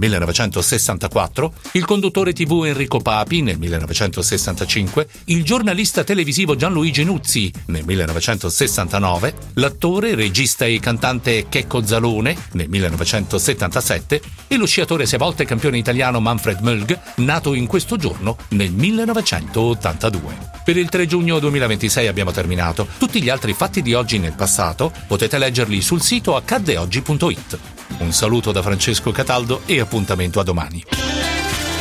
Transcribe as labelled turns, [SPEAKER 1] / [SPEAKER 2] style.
[SPEAKER 1] 1964, il conduttore TV Enrico Papi nel 1965, il giornalista televisivo Gianluigi Nuzzi nel 1969, l'attore, regista e cantante Checco Zalone nel 1977 e lo sciatore 6 volte campione italiano Manfred Mölg, nato in questo giorno nel 1982. Per il 3 giugno 2026 abbiamo terminato. Tutti gli altri fatti di oggi nel passato potete leggerli sul sito accaddeoggi.it. Un saluto da Francesco Cataldo e appuntamento a domani.